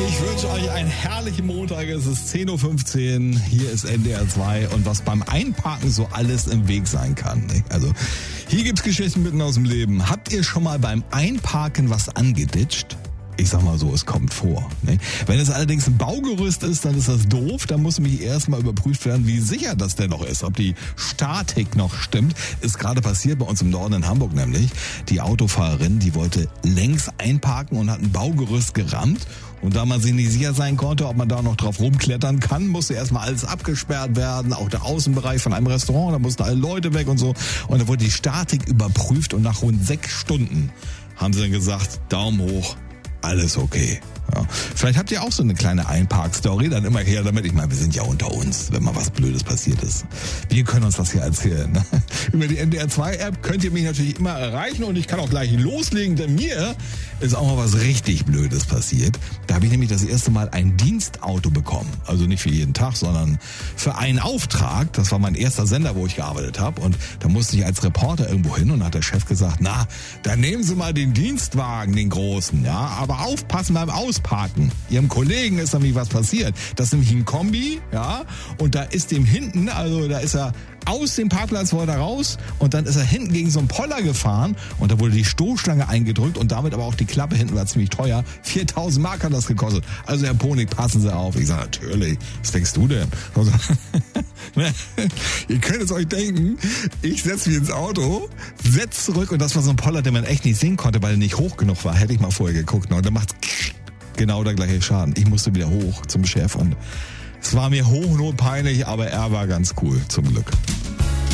Ich wünsche euch einen herrlichen Montag. Es ist 10.15 Uhr. Hier ist NDR 2 und was beim Einparken so alles im Weg sein kann. Also hier gibt's Geschichten mitten aus dem Leben. Habt ihr schon mal beim Einparken was angeditscht? Ich sag mal so, es kommt vor. Wenn es allerdings ein Baugerüst ist, dann ist das doof. Da muss nämlich erstmal überprüft werden, wie sicher das denn noch ist. Ob die Statik noch stimmt. Ist gerade passiert bei uns im Norden in Hamburg nämlich. Die Autofahrerin, die wollte längs einparken und hat ein Baugerüst gerammt. Und da man sich nicht sicher sein konnte, ob man da noch drauf rumklettern kann, musste erstmal alles abgesperrt werden. Auch der Außenbereich von einem Restaurant, da mussten alle Leute weg und so. Und da wurde die Statik überprüft und nach rund 6 Stunden haben sie dann gesagt, Daumen hoch. Alles okay. Ja. Vielleicht habt ihr auch so eine kleine Einpark-Story, dann immer her damit. Ich meine, wir sind ja unter uns, wenn mal was Blödes passiert ist. Wir können uns das hier erzählen. Ne? Über die NDR 2-App könnt ihr mich natürlich immer erreichen und ich kann auch gleich loslegen, denn mir ist auch mal was richtig Blödes passiert. Da habe ich nämlich das erste Mal ein Dienstauto bekommen. Also nicht für jeden Tag, sondern für einen Auftrag. Das war mein erster Sender, wo ich gearbeitet habe. Und da musste ich als Reporter irgendwo hin und da hat der Chef gesagt, na, dann nehmen Sie mal den Dienstwagen, den großen, ja, aber aufpassen beim Ausparken. Ihrem Kollegen ist nämlich was passiert. Das ist nämlich ein Kombi, ja, und da ist dem hinten, also da ist er aus dem Parkplatz wollte er raus und dann ist er hinten gegen so einen Poller gefahren und da wurde die Stoßstange eingedrückt und damit aber auch die Klappe hinten war ziemlich teuer. 4.000 Mark hat das gekostet. Also Herr Ponig, passen Sie auf. Ich sage, natürlich, was denkst du denn? Also, ihr könnt es euch denken, ich setze mich ins Auto, setze zurück und das war so ein Poller, den man echt nicht sehen konnte, weil er nicht hoch genug war. Hätte ich mal vorher geguckt. Und dann macht's genau der gleiche Schaden. Ich musste wieder hoch zum Chef und es war mir hochnotpeinlich, aber er war ganz cool, zum Glück.